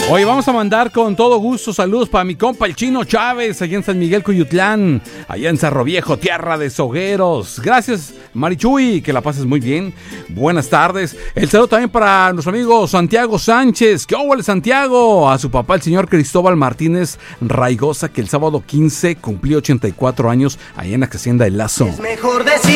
Hoy vamos a mandar con todo gusto saludos para mi compa el Chino Chávez, allá en San Miguel Cuyutlán, allá en Cerro Viejo, tierra de sogueros. Gracias, Marichuy, que la pases muy bien. Buenas tardes. El saludo también para nuestro amigo Santiago Sánchez. ¿Qué hubo, Santiago? A su papá, el señor Cristóbal Martínez Raigosa, que el sábado 15 cumplió 84 años allá en la hacienda El Lazo. Es mejor decir